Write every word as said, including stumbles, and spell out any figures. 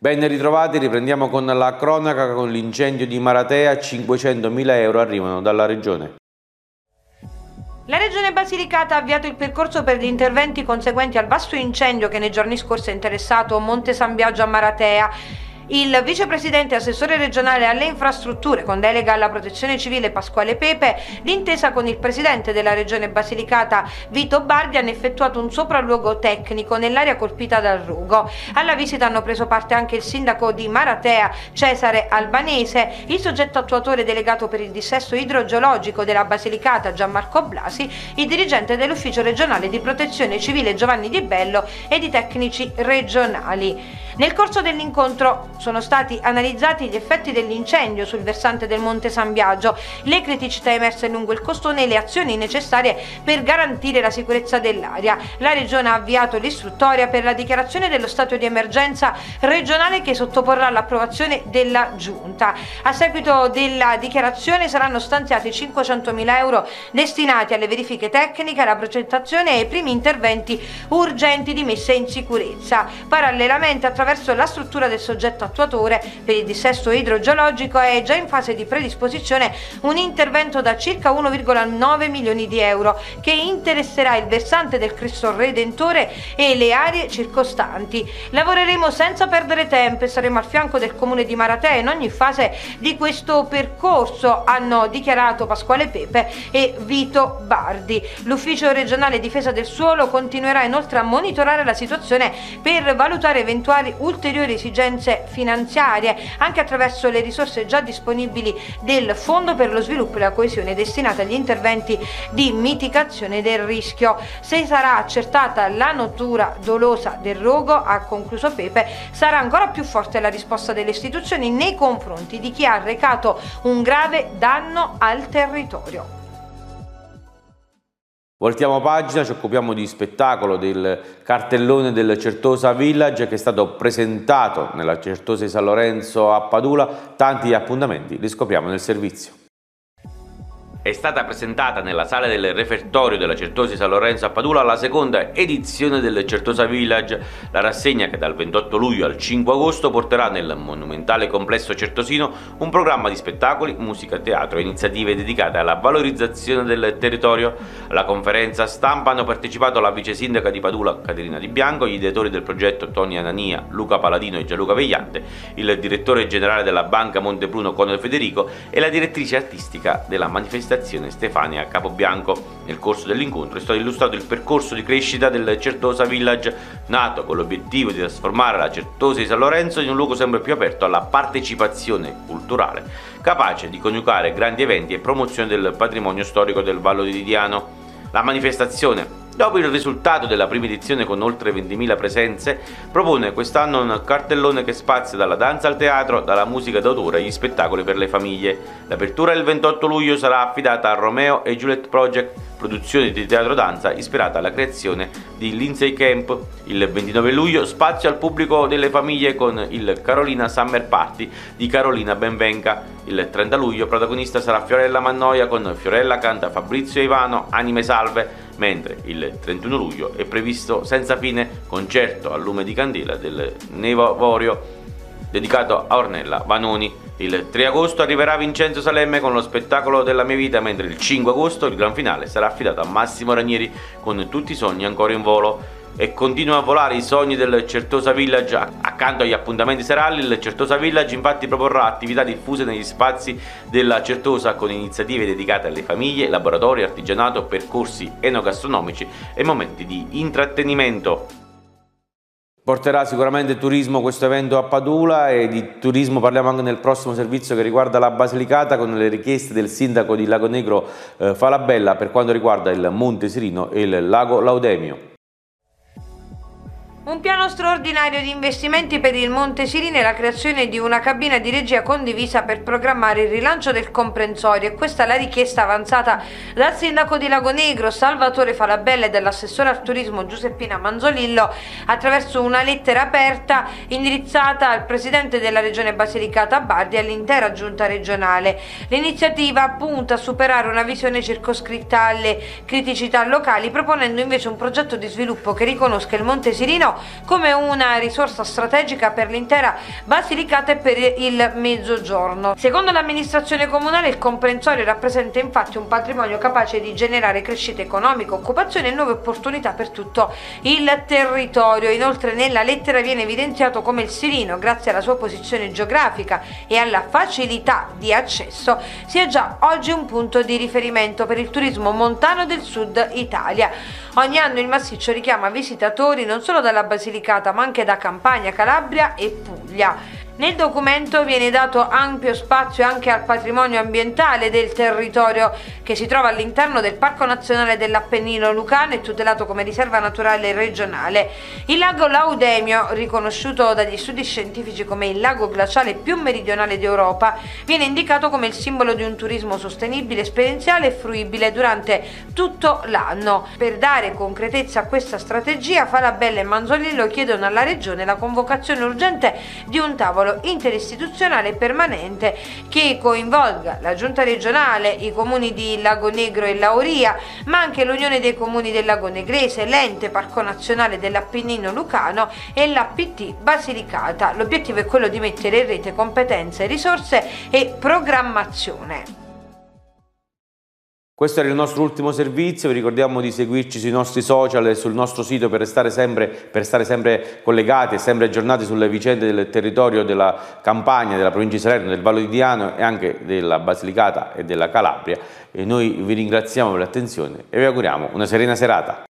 Ben ritrovati, riprendiamo con la cronaca. Con l'incendio di Maratea, cinquecentomila euro arrivano dalla Regione. La Regione Basilicata ha avviato il percorso per gli interventi conseguenti al vasto incendio che nei giorni scorsi ha interessato Monte San Biagio a Maratea. Il vicepresidente e assessore regionale alle infrastrutture con delega alla protezione civile Pasquale Pepe, d'intesa con il presidente della regione Basilicata Vito Bardi, hanno effettuato un sopralluogo tecnico nell'area colpita dal rogo. Alla visita hanno preso parte anche il sindaco di Maratea Cesare Albanese, il soggetto attuatore delegato per il dissesto idrogeologico della Basilicata Gianmarco Blasi, il dirigente dell'ufficio regionale di protezione civile Giovanni Di Bello ed i tecnici regionali. Nel corso dell'incontro sono stati analizzati gli effetti dell'incendio sul versante del Monte San Biagio, le criticità emerse lungo il costone e le azioni necessarie per garantire la sicurezza dell'area. La Regione ha avviato l'istruttoria per la dichiarazione dello stato di emergenza regionale che sottoporrà all'approvazione della Giunta. A seguito della dichiarazione saranno stanziati cinquecentomila euro destinati alle verifiche tecniche, alla progettazione e ai primi interventi urgenti di messa in sicurezza. Parallelamente, attraverso la struttura del soggetto attuatore per il dissesto idrogeologico, è già in fase di predisposizione un intervento da circa uno virgola nove milioni di euro che interesserà il versante del Cristo Redentore e le aree circostanti. Lavoreremo senza perdere tempo e saremo al fianco del comune di Maratea in ogni fase di questo percorso, hanno dichiarato Pasquale Pepe e Vito Bardi. L'ufficio regionale difesa del suolo continuerà inoltre a monitorare la situazione per valutare eventuali ulteriori esigenze finanziarie anche attraverso le risorse già disponibili del Fondo per lo sviluppo e la coesione destinate agli interventi di mitigazione del rischio. Se sarà accertata la natura dolosa del rogo, ha concluso Pepe, sarà ancora più forte la risposta delle istituzioni nei confronti di chi ha arrecato un grave danno al territorio. Voltiamo pagina, ci occupiamo di spettacolo, del cartellone del Certosa Village che è stato presentato nella Certosa di San Lorenzo a Padula. Tanti appuntamenti li scopriamo nel servizio. È stata presentata nella sala del refertorio della Certosa di San Lorenzo a Padula la seconda edizione del Certosa Village, la rassegna che dal ventotto luglio al cinque agosto porterà nel monumentale complesso certosino un programma di spettacoli, musica, teatro e iniziative dedicate alla valorizzazione del territorio. Alla conferenza stampa hanno partecipato la vice sindaca di Padula Caterina Di Bianco, gli ideatori del progetto Toni Anania, Luca Paladino e Gianluca Vegliante, il direttore generale della Banca Montepruno Conor Federico e la direttrice artistica della manifestazione Stefania Capobianco. Nel corso dell'incontro è stato illustrato il percorso di crescita del Certosa Village, nato con l'obiettivo di trasformare la Certosa di San Lorenzo in un luogo sempre più aperto alla partecipazione culturale, capace di coniugare grandi eventi e promozione del patrimonio storico del Vallo di Diano. La manifestazione, dopo il risultato della prima edizione con oltre ventimila presenze, propone quest'anno un cartellone che spazia dalla danza al teatro, dalla musica d'autore agli spettacoli per le famiglie. L'apertura il ventotto luglio sarà affidata a Romeo e Juliet Project, produzione di teatro danza ispirata alla creazione di Lindsay Camp. Il ventinove luglio spazio al pubblico delle famiglie con il Carolina Summer Party di Carolina Benvenga. Il trenta luglio protagonista sarà Fiorella Mannoia con Fiorella canta Fabrizio e Ivano, Anime Salve, mentre il trentuno luglio è previsto Senza Fine, concerto a lume di candela del Nevorio dedicato a Ornella Vanoni. Il tre agosto arriverà Vincenzo Salemme con lo spettacolo della mia vita, mentre il cinque agosto il gran finale sarà affidato a Massimo Ranieri con Tutti i sogni ancora in volo. E continua a volare i sogni del Certosa Village. Accanto agli appuntamenti serali, il Certosa Village infatti proporrà attività diffuse negli spazi della Certosa con iniziative dedicate alle famiglie, laboratori, artigianato, percorsi enogastronomici e momenti di intrattenimento. Porterà sicuramente turismo questo evento a Padula, e di turismo parliamo anche nel prossimo servizio che riguarda la Basilicata, con le richieste del sindaco di Lago Negro eh, Falabella per quanto riguarda il Monte Sirino e il Lago Laudemio. Un piano straordinario di investimenti per il Monte Sirino e la creazione di una cabina di regia condivisa per programmare il rilancio del comprensorio. E questa è la richiesta avanzata dal sindaco di Lago Negro Salvatore Falabella e dall'assessore al turismo Giuseppina Manzolillo attraverso una lettera aperta indirizzata al presidente della regione Basilicata Bardi e all'intera giunta regionale. L'iniziativa punta a superare una visione circoscritta alle criticità locali, proponendo invece un progetto di sviluppo che riconosca il Monte Sirino però come una risorsa strategica per l'intera Basilicata e per il Mezzogiorno. Secondo l'amministrazione comunale il comprensorio rappresenta infatti un patrimonio capace di generare crescita economica, occupazione e nuove opportunità per tutto il territorio. Inoltre nella lettera viene evidenziato come il Sirino, grazie alla sua posizione geografica e alla facilità di accesso, sia già oggi un punto di riferimento per il turismo montano del sud Italia. Ogni anno il massiccio richiama visitatori non solo dalla Basilicata ma anche da Campania, Calabria e Puglia. Nel documento viene dato ampio spazio anche al patrimonio ambientale del territorio che si trova all'interno del Parco Nazionale dell'Appennino Lucano e tutelato come riserva naturale regionale. Il lago Laudemio, riconosciuto dagli studi scientifici come il lago glaciale più meridionale d'Europa, viene indicato come il simbolo di un turismo sostenibile, esperienziale e fruibile durante tutto l'anno. Per dare concretezza a questa strategia, Falabella e Manzolillo chiedono alla Regione la convocazione urgente di un tavolo interistituzionale permanente che coinvolga la Giunta regionale, i comuni di Lago Negro e Lauria, ma anche l'Unione dei Comuni del Lago Negrese, l'Ente Parco Nazionale dell'Appennino Lucano e l'A P T Basilicata. L'obiettivo è quello di mettere in rete competenze, risorse e programmazione. Questo era il nostro ultimo servizio, vi ricordiamo di seguirci sui nostri social e sul nostro sito per restare sempre, per stare sempre collegati e sempre aggiornati sulle vicende del territorio della Campania, della provincia di Salerno, del Vallo di Diano e anche della Basilicata e della Calabria. E noi vi ringraziamo per l'attenzione e vi auguriamo una serena serata.